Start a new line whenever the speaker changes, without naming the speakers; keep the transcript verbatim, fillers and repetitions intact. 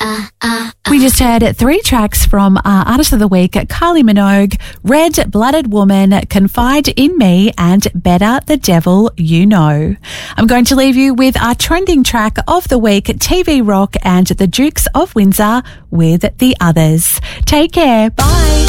uh, uh.
We just heard three tracks from our Artist of the Week, Kylie Minogue, Red Blooded Woman, Confide in Me, and Better the Devil You Know. I'm going to leave you with our trending track of the week, T V Rock and the Dukes of Windsor with The Others. Take care. Bye.